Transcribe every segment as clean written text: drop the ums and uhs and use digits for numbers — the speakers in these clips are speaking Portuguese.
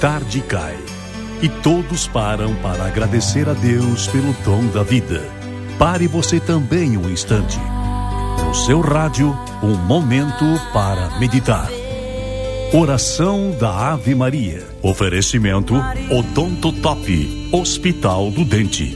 tarde cai e todos param para agradecer a Deus pelo dom da vida. Pare você também um instante. No seu rádio, um momento para meditar. Oração da Ave Maria. Oferecimento Odonto Top, Hospital do Dente.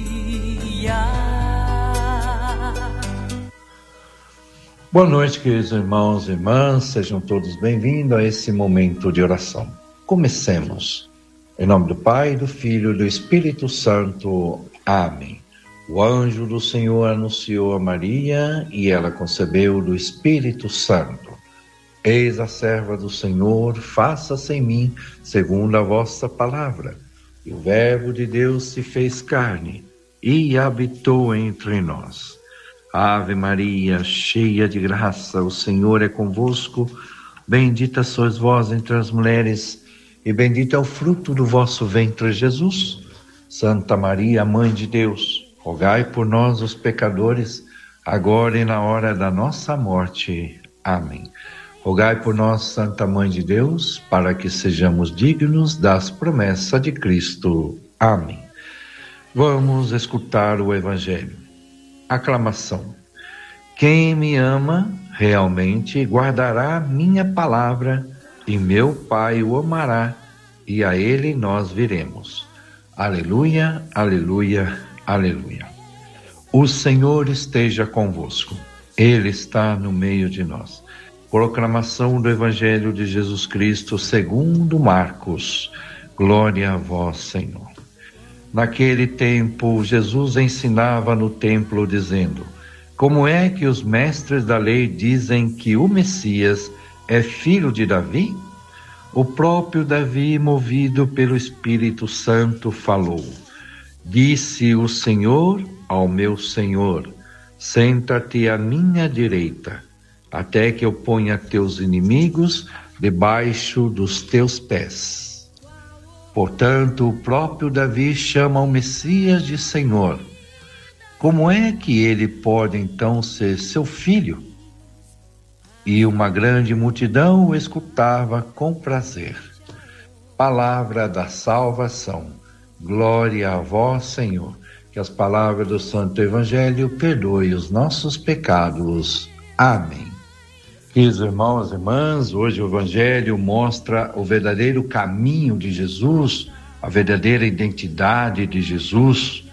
Boa noite, queridos irmãos e irmãs, sejam todos bem-vindos a esse momento de oração. Comecemos. Em nome do Pai, do Filho e do Espírito Santo. Amém. O anjo do Senhor anunciou a Maria e ela concebeu do Espírito Santo. Eis a serva do Senhor, faça-se em mim segundo a vossa palavra. E o Verbo de Deus se fez carne e habitou entre nós. Ave Maria, cheia de graça, o Senhor é convosco. Bendita sois vós entre as mulheres, e bendito é o fruto do vosso ventre, Jesus. Santa Maria, Mãe de Deus, rogai por nós, os pecadores, agora e na hora da nossa morte. Amém. Rogai por nós, Santa Mãe de Deus, para que sejamos dignos das promessas de Cristo. Amém. Vamos escutar o Evangelho. Aclamação. Quem me ama realmente guardará minha palavra, e meu Pai o amará, e a ele nós viremos. Aleluia, aleluia, aleluia. O Senhor esteja convosco. Ele está no meio de nós. Proclamação do Evangelho de Jesus Cristo segundo Marcos. Glória a vós, Senhor. Naquele tempo, Jesus ensinava no templo, dizendo: como é que os mestres da lei dizem que o Messias é filho de Davi? O próprio Davi, movido pelo Espírito Santo, falou: disse o Senhor ao meu Senhor: senta-te à minha direita, até que eu ponha teus inimigos debaixo dos teus pés. Portanto, o próprio Davi chama o Messias de Senhor. Como é que ele pode então ser seu filho? E uma grande multidão o escutava com prazer. Palavra da salvação. Glória a vós, Senhor. Que as palavras do Santo Evangelho perdoem os nossos pecados. Amém. Queridos irmãos e irmãs, hoje o Evangelho mostra o verdadeiro caminho de Jesus, a verdadeira identidade de Jesus.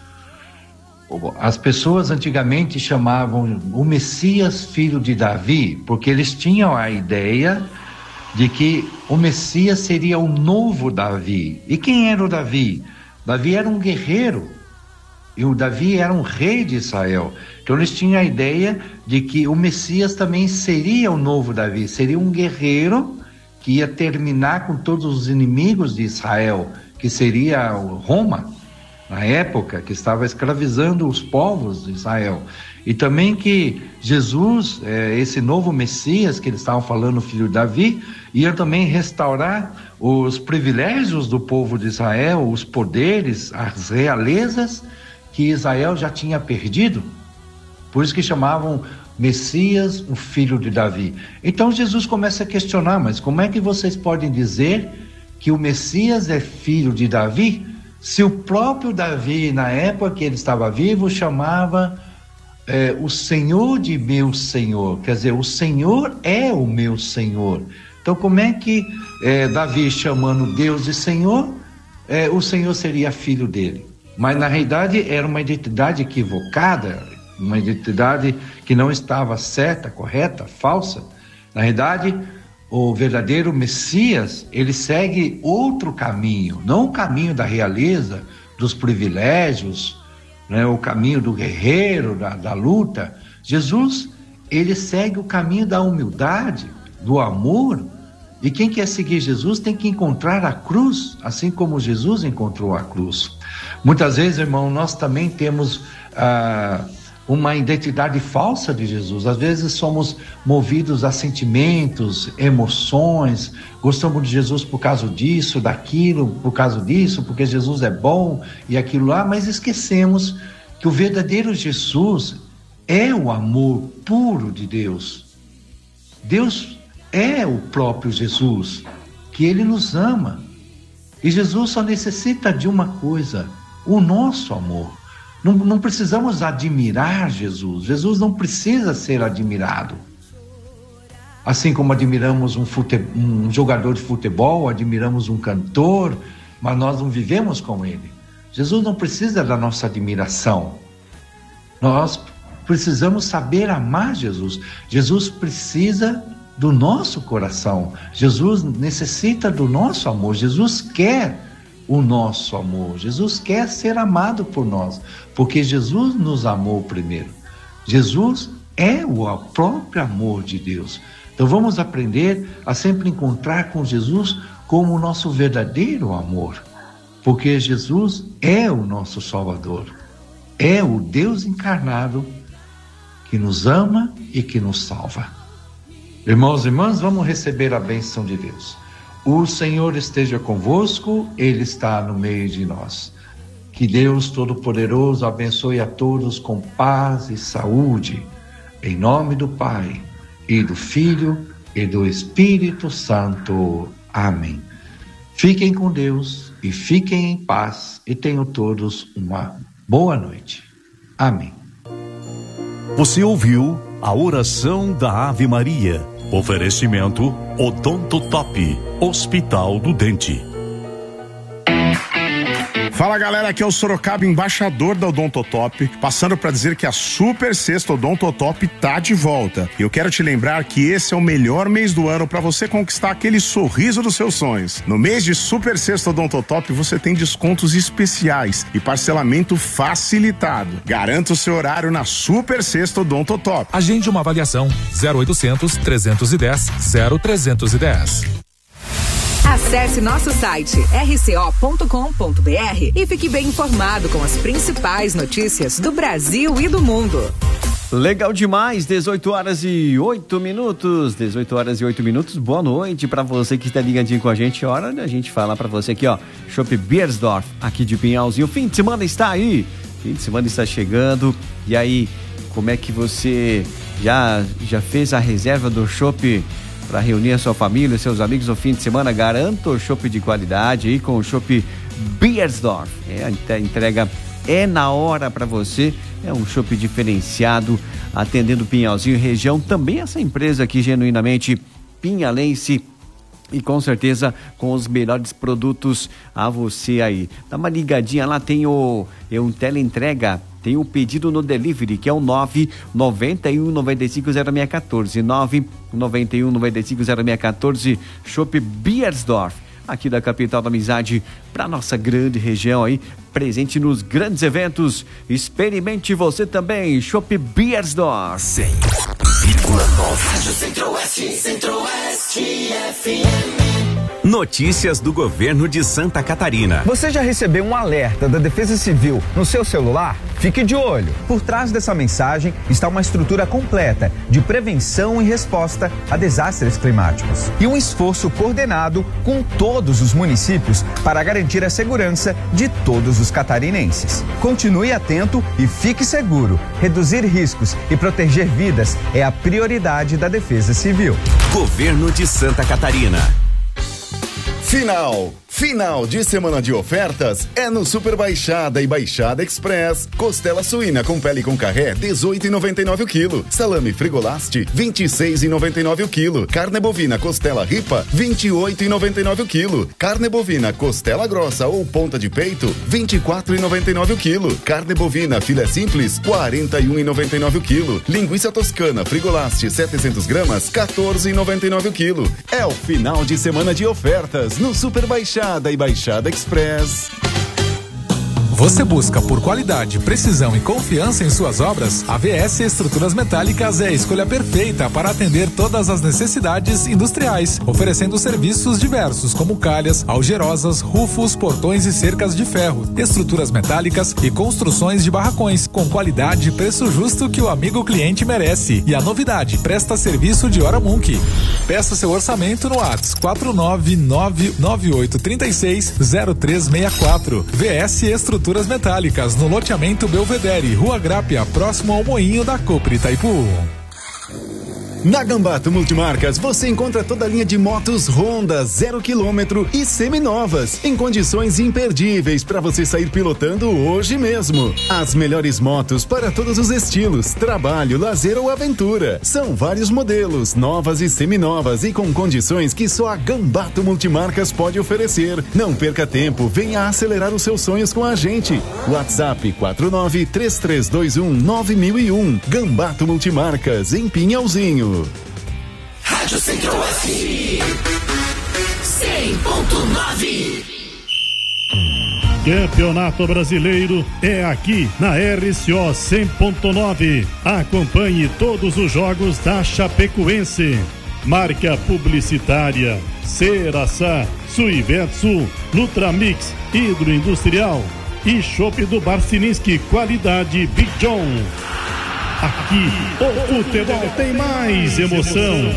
As pessoas antigamente chamavam o Messias filho de Davi, porque eles tinham a ideia de que o Messias seria o novo Davi. E quem era o Davi? Davi era um guerreiro, e o Davi era um rei de Israel. Então eles tinham a ideia de que o Messias também seria o novo Davi, seria um guerreiro que ia terminar com todos os inimigos de Israel, que seria Roma, na época, que estava escravizando os povos de Israel. E também que Jesus, esse novo Messias que eles estavam falando, filho de Davi, ia também restaurar os privilégios do povo de Israel, os poderes, as realezas que Israel já tinha perdido. Por isso que chamavam Messias, o filho de Davi. Então Jesus começa a questionar: mas como é que vocês podem dizer que o Messias é filho de Davi, se o próprio Davi, na época que ele estava vivo, chamava o Senhor de meu Senhor? Quer dizer, o Senhor é o meu Senhor. Então como é que Davi, chamando Deus de Senhor, o Senhor seria filho dele? Mas na realidade era uma identidade equivocada, uma identidade que não estava certa, correta, falsa. Na realidade, o verdadeiro Messias, ele segue outro caminho, não o caminho da realeza, dos privilégios, né, o caminho do guerreiro, da luta. Jesus, ele segue o caminho da humildade, do amor. E quem quer seguir Jesus tem que encontrar a cruz, assim como Jesus encontrou a cruz. Muitas vezes, irmão, nós também temos uma identidade falsa de Jesus. Às vezes somos movidos a sentimentos, emoções, gostamos de Jesus por causa disso, daquilo, por causa disso, porque Jesus é bom e aquilo lá, mas esquecemos que o verdadeiro Jesus é o amor puro de Deus. Deus é o próprio Jesus, que ele nos ama. E Jesus só necessita de uma coisa, o nosso amor. Não precisamos admirar Jesus. Jesus não precisa ser admirado. Assim como admiramos um jogador de futebol, admiramos um cantor, mas nós não vivemos com ele. Jesus não precisa da nossa admiração. Nós precisamos saber amar Jesus. Jesus precisa do nosso coração. Jesus necessita do nosso amor. Jesus quer o nosso amor. Jesus quer ser amado por nós, porque Jesus nos amou primeiro. Jesus é o próprio amor de Deus. Então vamos aprender a sempre encontrar com Jesus como o nosso verdadeiro amor, porque Jesus é o nosso Salvador, é o Deus encarnado que nos ama e que nos salva. Irmãos e irmãs, vamos receber a bênção de Deus. O Senhor esteja convosco, Ele está no meio de nós. Que Deus Todo-Poderoso abençoe a todos com paz e saúde, em nome do Pai, e do Filho, e do Espírito Santo. Amém. Fiquem com Deus e fiquem em paz, e tenham todos uma boa noite. Amém. Você ouviu a oração da Ave Maria. Oferecimento Odonto Top, Hospital do Dente. Fala galera, aqui é o Sorocaba, embaixador da Odontotop, passando para dizer que a Super Sexta Odontotop tá de volta. Eu quero te lembrar que esse é o melhor mês do ano para você conquistar aquele sorriso dos seus sonhos. No mês de Super Sexta Odontotop você tem descontos especiais e parcelamento facilitado. Garanta o seu horário na Super Sexta Odontotop. Agende uma avaliação 0800 310 0310. Acesse nosso site rco.com.br e fique bem informado com as principais notícias do Brasil e do mundo. Legal demais, 18 horas e 8 minutos. 18 horas e 8 minutos. Boa noite para você que está ligadinho com a gente. Hora da gente falar para você aqui, ó. Chopp Beiersdorf, aqui de Pinhalzinho. O fim de semana está aí. Fim de semana está chegando. E aí, como é que você já fez a reserva do chopp para reunir a sua família, seus amigos no fim de semana? Garanta o chopp de qualidade aí com o chopp Beiersdorf. A entrega é na hora para você. É um chopp diferenciado, atendendo Pinhalzinho e região. Também essa empresa aqui, genuinamente pinhalense, e com certeza com os melhores produtos a você aí. Dá uma ligadinha lá, tem um teleentrega, tem um pedido no delivery, que é o 991 95 0614, 991 95 0614, Chopp Beiersdorf, aqui da capital da amizade, para nossa grande região aí, presente nos grandes eventos. Experimente você também, Chopp Beiersdorf. 100,9 Rádio Centro-Oeste, Centro-Oeste FM. Notícias do governo de Santa Catarina. Você já recebeu um alerta da Defesa Civil no seu celular? Fique de olho. Por trás dessa mensagem está uma estrutura completa de prevenção e resposta a desastres climáticos e um esforço coordenado com todos os municípios para garantir a segurança de todos os catarinenses. Continue atento e fique seguro. Reduzir riscos e proteger vidas é a prioridade da Defesa Civil. Governo de Santa Catarina. Final de semana de ofertas é no Super Baixada e Baixada Express. Costela suína com pele com carré, R$18,99 o quilo. Salame Frigolast, R$26,99 o quilo. Carne bovina costela ripa, R$28,99 o quilo. Carne bovina costela grossa ou ponta de peito, R$24,99 o quilo. Carne bovina filé simples, R$41,99 o quilo. Linguiça toscana Frigolast 700 gramas, R$14,99 o quilo. É o final de semana de ofertas no Super Baixada e Baixada Express. Você busca por qualidade, precisão e confiança em suas obras? A VS Estruturas Metálicas é a escolha perfeita para atender todas as necessidades industriais, oferecendo serviços diversos como calhas, algerosas, rufos, portões e cercas de ferro, estruturas metálicas e construções de barracões, com qualidade e preço justo que o amigo cliente merece. E a novidade, presta serviço de hora Munk. Peça seu orçamento no WhatsApp 49998360364. VS Estruturas Metálicas, no loteamento Belvedere, Rua Grápia, próximo ao Moinho da Copre Itaipu. Na Gambato Multimarcas você encontra toda a linha de motos Honda 0 km e seminovas em condições imperdíveis para você sair pilotando hoje mesmo. As melhores motos para todos os estilos, trabalho, lazer ou aventura. São vários modelos, novas e seminovas e com condições que só a Gambato Multimarcas pode oferecer. Não perca tempo, venha acelerar os seus sonhos com a gente. WhatsApp 4933219001. Gambato Multimarcas em Pinhalzinho. Rádio Centro-Oeste 100.9. Campeonato Brasileiro é aqui na RCO 100.9. Acompanhe todos os jogos da Chapecoense. Marca publicitária Ceraçá, Suivetsu, Nutramix, Hidroindustrial e Chopp do Barcininski, qualidade Big John. Aqui, o futebol tem mais emoção.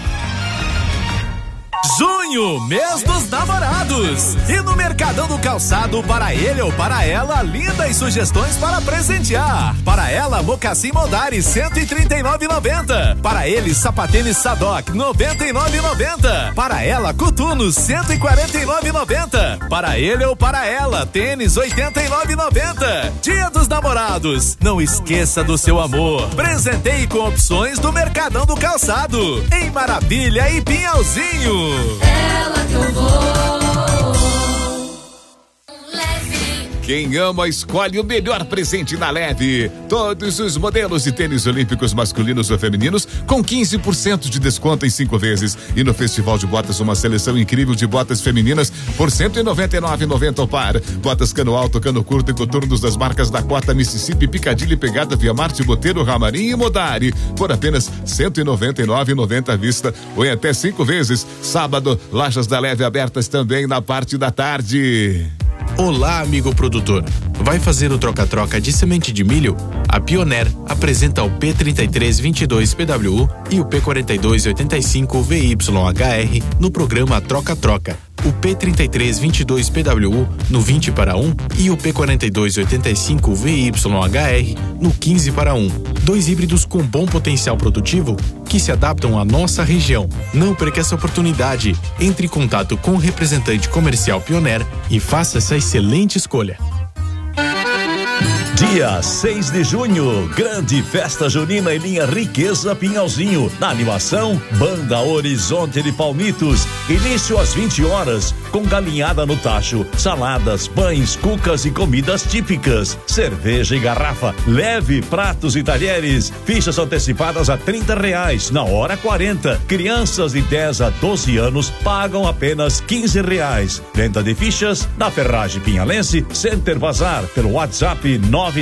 Junho, mês dos namorados. E no Mercadão do Calçado, para ele ou para ela, lindas sugestões para presentear. Para ela, mocassim Modari, R$139,90. Para ele, sapatênis Sadok, R$99,90. Para ela, coturnos, R$149,90. Para ele ou para ela, tênis, R$89,90. Dia dos Namorados. Não esqueça do seu amor. Presenteie com opções do Mercadão do Calçado. Em Maravilha e Pinhalzinho. Ela que eu vou. Quem ama escolhe o melhor presente na Leve. Todos os modelos de tênis olímpicos masculinos ou femininos com 15% de desconto em 5 vezes. E no Festival de Botas, uma seleção incrível de botas femininas por R$199,90 o par. Botas cano alto, cano curto e coturnos das marcas Dakota, Mississippi, Picadilly, Pegada, Via Marte, Boteiro, Ramarim e Modari por apenas R$199,90 à vista ou em até 5 vezes. Sábado, lojas da Leve abertas também na parte da tarde. Olá, amigo produtor. Vai fazer o troca-troca de semente de milho? A Pioneer apresenta o P3322 PWU e o P4285 VYHR no programa Troca-Troca. O P3322 PWU no 20 para 1 e o P4285 VYHR no 15 para 1. 2 híbridos com bom potencial produtivo que se adaptam à nossa região. Não perca essa oportunidade. Entre em contato com o representante comercial Pioneer e faça essa excelente escolha. Dia 6 de junho, grande festa junina em linha Riqueza Pinhalzinho. Na animação, Banda Horizonte de Palmitos. Início às 20 horas, com galinhada no tacho, saladas, pães, cucas e comidas típicas. Cerveja e garrafa, leve pratos e talheres. Fichas antecipadas a R$30, na hora 40. Crianças de 10 a 12 anos pagam apenas R$15. Venda de fichas na Ferragem Pinhalense, Center Bazar, pelo WhatsApp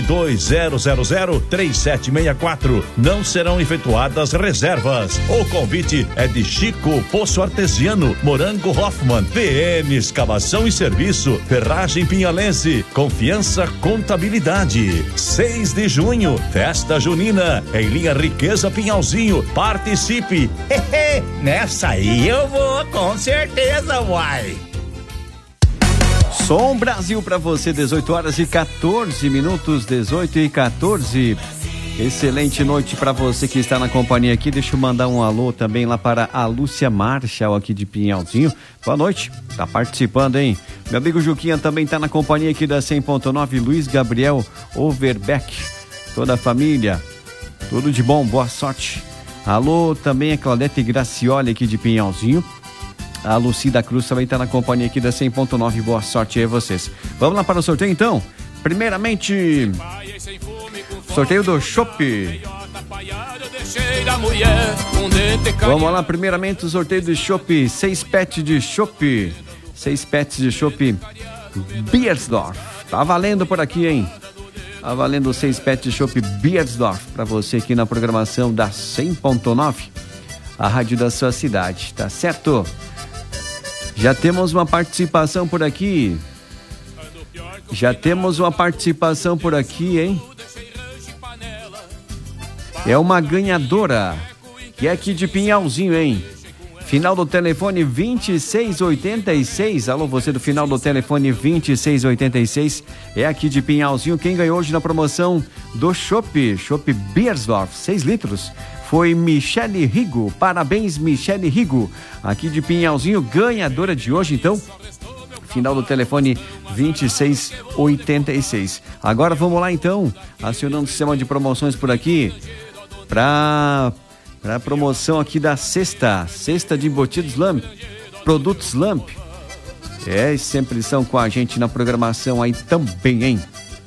920003764. Não serão efetuadas reservas. O convite é de Chico Poço Artesiano, Morango Hoffman, PM Escavação e Serviço, Ferragem Pinhalense, Confiança Contabilidade. 6 de junho, festa junina em linha Riqueza Pinhalzinho. Participe. Nessa aí eu vou, com certeza, uai. Som Brasil para você, 18 horas e 14 minutos, 18 e 14. Excelente noite para você que está na companhia aqui. Deixa eu mandar um alô também lá para a Lúcia Marshall aqui de Pinhalzinho. Boa noite, tá participando, hein? Meu amigo Juquinha também tá na companhia aqui da 100.9, Luiz Gabriel Overbeck, toda a família, tudo de bom, boa sorte. Alô também a Claudete Gracioli aqui de Pinhalzinho. A Lucida Cruz também está na companhia aqui da 100.9. Boa sorte aí a vocês. Vamos lá para o sorteio então? Primeiramente, sorteio do Chopp. Vamos lá, primeiramente o sorteio do Chopp. 6 pets de Chopp. 6 pets de Chopp Beiersdorf. Tá valendo por aqui, hein? Tá valendo 6 pets de Chopp Beiersdorf para você aqui na programação da 100.9, a rádio da sua cidade, tá certo? Já temos uma participação por aqui. Hein? É uma ganhadora, que é aqui de Pinhalzinho, hein? Final do telefone 2686. Alô, você do final do telefone 2686. É aqui de Pinhalzinho. Quem ganhou hoje na promoção do Chopp Beiersdorf, 6 litros. foi Michele Rigo. Parabéns, Michele Rigo, aqui de Pinhalzinho, ganhadora de hoje, então. Final do telefone 2686. Agora vamos lá, então, acionando o sistema de promoções por aqui, para promoção aqui da cesta de embutidos Lamp, produtos Lamp. Sempre são com a gente na programação aí também, hein?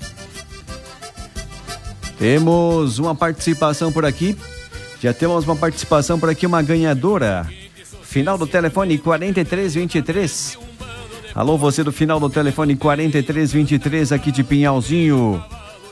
Temos uma participação por aqui. Já temos uma participação por aqui, uma ganhadora. Final do telefone 4323. Alô, você do final do telefone 4323 aqui de Pinhalzinho.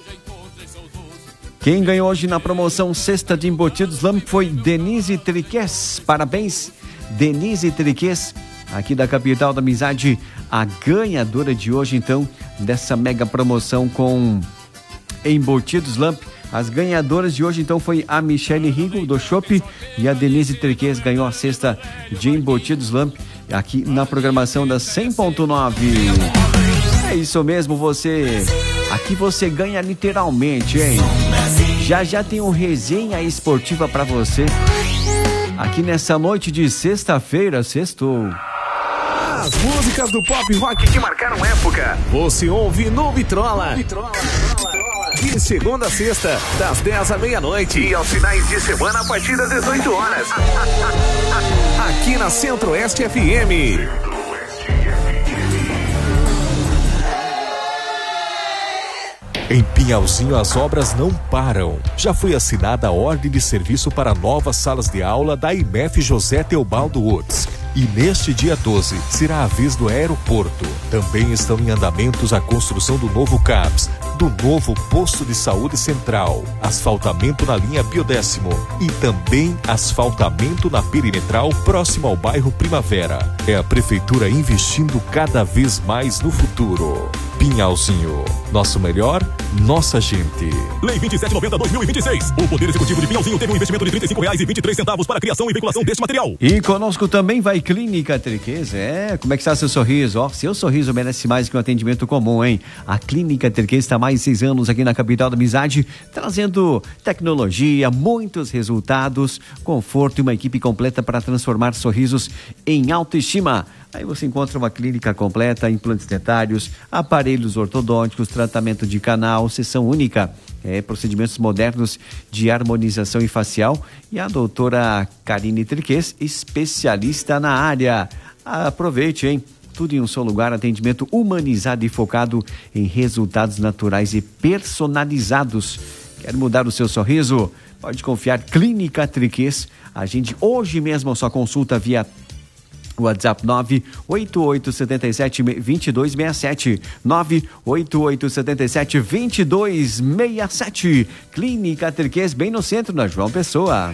Quem ganhou hoje na promoção Cesta de Embutidos Lamp foi Denise Triques. Parabéns, Denise Triques, aqui da capital da amizade, a ganhadora de hoje, então, dessa mega promoção com Embutidos Lamp. As ganhadoras de hoje, então, foi a Michele Rigo, do Chopp, e a Denise Triques ganhou a cesta de Embutidos Lamp, aqui na programação da 100.9. É isso mesmo, aqui você ganha literalmente, hein? Já tem um resenha esportiva pra você, aqui nessa noite de sexta-feira, sextou. As músicas do pop rock que marcaram época, você ouve no Vitrola. De segunda a sexta, das 10 à meia-noite. E aos finais de semana, a partir das 18 horas. Aqui na Centro-Oeste FM. Em Pinhalzinho, as obras não param. Já foi assinada a ordem de serviço para novas salas de aula da IMEF José Teobaldo Woods. E neste dia 12, será a vez do aeroporto. Também estão em andamentos a construção do novo CAPS, do novo posto de saúde central, asfaltamento na linha Biodécimo e também asfaltamento na perimetral próximo ao bairro Primavera. É a prefeitura investindo cada vez mais no futuro. Pinhalzinho, nosso melhor, nossa gente. Lei 2790/2026. O Poder Executivo de Pinhalzinho teve um investimento de R$35,23 para a criação e veiculação deste material. E conosco também vai Clínica Triques. Como é que está seu sorriso? Seu sorriso merece mais que um atendimento comum, hein? A Clínica Triques está há mais de 6 anos aqui na capital da amizade, trazendo tecnologia, muitos resultados, conforto e uma equipe completa para transformar sorrisos em autoestima. Aí você encontra uma clínica completa, implantes dentários, aparelhos ortodônticos, tratamento de canal, sessão única, procedimentos modernos de harmonização e facial, e a doutora Karine Triques, especialista na área. Aproveite, hein? Tudo em um só lugar, atendimento humanizado e focado em resultados naturais e personalizados. Quer mudar o seu sorriso? Pode confiar, Clínica Triques. Agende hoje mesmo a sua consulta via WhatsApp 98877-2267, 98877-2267. Clínica Triques, bem no centro, na João Pessoa.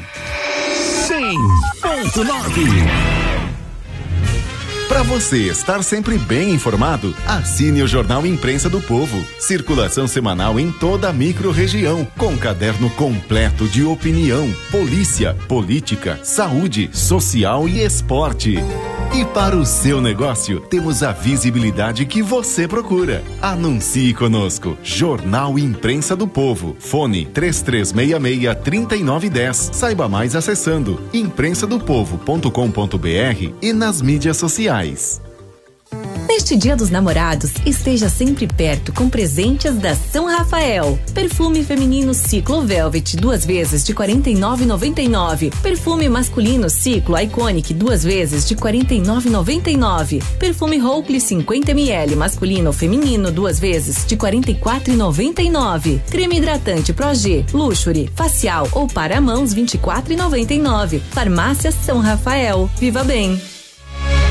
100.9. Para você estar sempre bem informado, assine o Jornal Imprensa do Povo. Circulação semanal em toda a micro-região, com caderno completo de opinião, polícia, política, saúde, social e esporte. E para o seu negócio, temos a visibilidade que você procura. Anuncie conosco. Jornal Imprensa do Povo. Fone 3366-3910. Saiba mais acessando imprensadopovo.com.br e nas mídias sociais. Neste Dia dos Namorados, esteja sempre perto com presentes da São Rafael. Perfume feminino Ciclo Velvet 2 vezes de R$ 49,99. Perfume masculino Ciclo Iconic 2 vezes de R$ 49,99. Perfume Hope 50 ml masculino ou feminino 2 vezes de R$ 44,99. Creme hidratante Progê Luxury facial ou para mãos R$ 24,99. Farmácia São Rafael. Viva bem!